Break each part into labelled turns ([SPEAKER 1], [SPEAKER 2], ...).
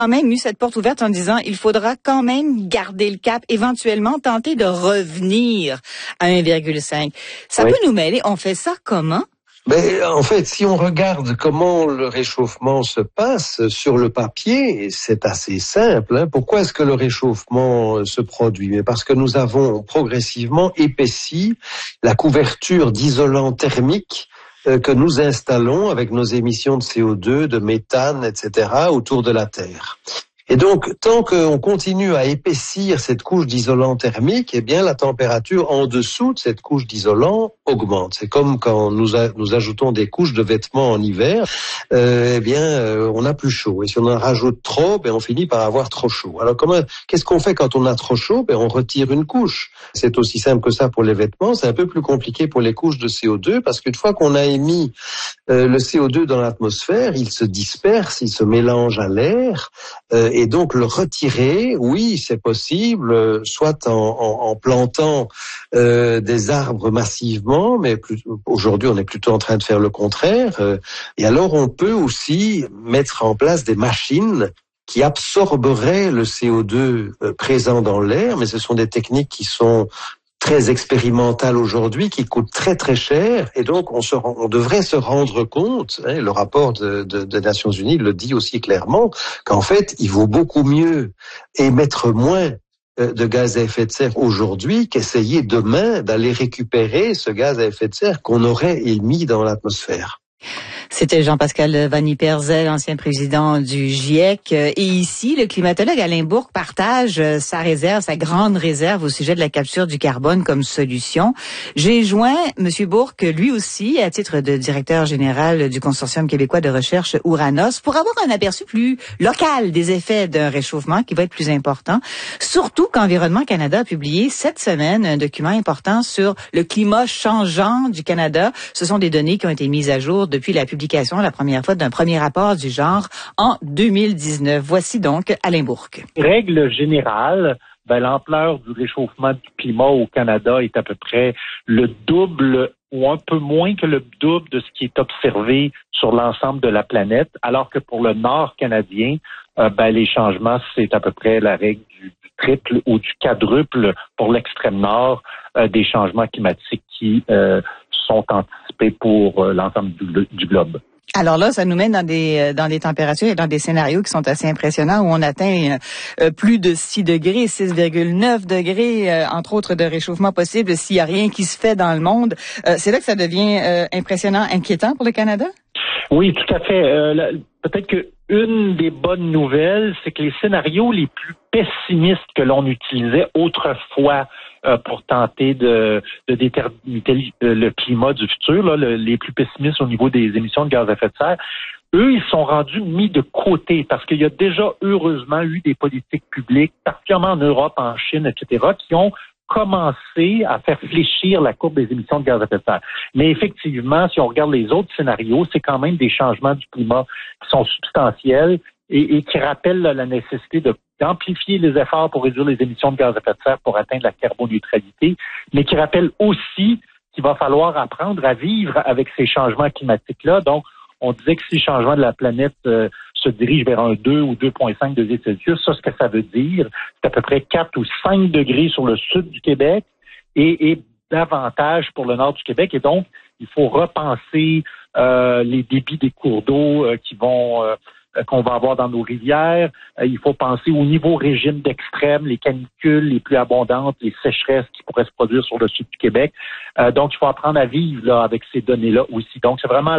[SPEAKER 1] quand même eu cette porte ouverte en disant il faudra quand même garder le cap, éventuellement tenter de revenir à 1,5. Ça peut nous mêler. On fait ça comment?
[SPEAKER 2] Mais en fait, si on regarde comment le réchauffement se passe sur le papier, c'est assez simple. Hein. Pourquoi est-ce que le réchauffement se produit? Mais parce que nous avons progressivement épaissi la couverture d'isolants thermiques que nous installons avec nos émissions de CO2, de méthane, etc. autour de la Terre. Et donc, tant qu'on continue à épaissir cette couche d'isolant thermique, eh bien, la température en dessous de cette couche d'isolant augmente. C'est comme quand nous ajoutons des couches de vêtements en hiver, on a plus chaud. Et si on en rajoute trop, on finit par avoir trop chaud. Alors, qu'est-ce qu'on fait quand on a trop chaud? On retire une couche. C'est aussi simple que ça pour les vêtements. C'est un peu plus compliqué pour les couches de CO2 parce qu'une fois qu'on a émis le CO2 dans l'atmosphère, il se disperse, il se mélange à l'air. Et donc le retirer, oui, c'est possible, soit en plantant des arbres massivement, mais aujourd'hui on est plutôt en train de faire le contraire. Et alors on peut aussi mettre en place des machines qui absorberaient le CO2 présent dans l'air, mais ce sont des techniques qui sont très expérimentales aujourd'hui, qui coûtent très très cher, et donc on devrait se rendre compte, hein, le rapport des Nations Unies le dit aussi clairement, qu'en fait il vaut beaucoup mieux émettre moins de gaz à effet de serre aujourd'hui qu'essayer demain d'aller récupérer ce gaz à effet de serre qu'on aurait émis dans l'atmosphère.
[SPEAKER 1] C'était Jean-Pascal Vanni-Perzet, ancien président du GIEC. Et ici, le climatologue Alain Bourque partage sa grande réserve au sujet de la capture du carbone comme solution. J'ai joint M. Bourque, lui aussi, à titre de directeur général du Consortium québécois de recherche Ouranos, pour avoir un aperçu plus local des effets d'un réchauffement qui va être plus important. Surtout qu'Environnement Canada a publié cette semaine un document important sur le climat changeant du Canada. Ce sont des données qui ont été mises à jour depuis la publication la première fois d'un premier rapport du genre en 2019. Voici donc Alain Bourque.
[SPEAKER 3] Règle générale, l'ampleur du réchauffement du climat au Canada est à peu près le double ou un peu moins que le double de ce qui est observé sur l'ensemble de la planète, alors que pour le nord canadien, les changements, c'est à peu près la règle du triple ou du quadruple pour l'extrême nord des changements climatiques qui sont anticipés pour l'ensemble du globe.
[SPEAKER 1] Alors là, ça nous mène dans des températures et dans des scénarios qui sont assez impressionnants où on atteint plus de 6 degrés, 6,9 degrés, entre autres, de réchauffement possible s'il n'y a rien qui se fait dans le monde. C'est là que ça devient impressionnant, inquiétant pour le Canada?
[SPEAKER 3] Oui, tout à fait. Peut-être que une des bonnes nouvelles, c'est que les scénarios les plus pessimistes que l'on utilisait autrefois pour tenter de déterminer le climat du futur, les plus pessimistes au niveau des émissions de gaz à effet de serre, eux, ils sont rendus mis de côté parce qu'il y a déjà heureusement eu des politiques publiques, particulièrement en Europe, en Chine, etc., qui ont commencé à faire fléchir la courbe des émissions de gaz à effet de serre. Mais effectivement, si on regarde les autres scénarios, c'est quand même des changements du climat qui sont substantiels et qui rappellent la nécessité d'amplifier les efforts pour réduire les émissions de gaz à effet de serre pour atteindre la carboneutralité, mais qui rappellent aussi qu'il va falloir apprendre à vivre avec ces changements climatiques-là. Donc, on disait que si le changement de la planète se dirige vers un 2 ou 2,5 degrés Celsius, ça, ce que ça veut dire, c'est à peu près 4 ou 5 degrés sur le sud du Québec et davantage pour le nord du Québec. Et donc, il faut repenser les débits des cours d'eau qu'on va avoir dans nos rivières. Il faut penser au niveau régime d'extrême, les canicules les plus abondantes, les sécheresses qui pourraient se produire sur le sud du Québec. Donc, il faut apprendre à vivre là avec ces données-là aussi. Donc, c'est vraiment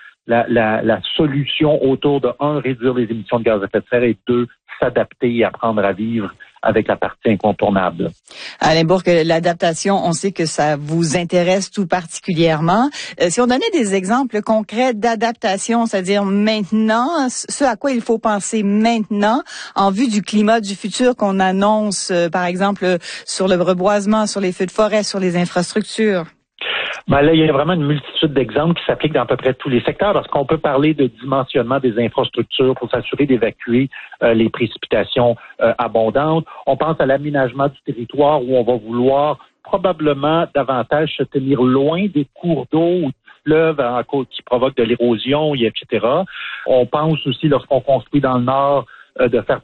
[SPEAKER 3] la solution autour de, 1, réduire les émissions de gaz à effet de serre et 2, s'adapter et apprendre à vivre avec la partie incontournable.
[SPEAKER 1] Alain Bourque, l'adaptation, on sait que ça vous intéresse tout particulièrement. Si on donnait des exemples concrets d'adaptation, c'est-à-dire maintenant, ce à quoi il faut penser maintenant en vue du climat du futur qu'on annonce, par exemple, sur le reboisement, sur les feux de forêt, sur les infrastructures.
[SPEAKER 3] Là, il y a vraiment une multitude d'exemples qui s'appliquent dans à peu près tous les secteurs parce qu'on peut parler de dimensionnement des infrastructures pour s'assurer d'évacuer les précipitations abondantes. On pense à l'aménagement du territoire où on va vouloir probablement davantage se tenir loin des cours d'eau ou du fleuve qui provoquent de l'érosion, etc. On pense aussi, lorsqu'on construit dans le nord, de faire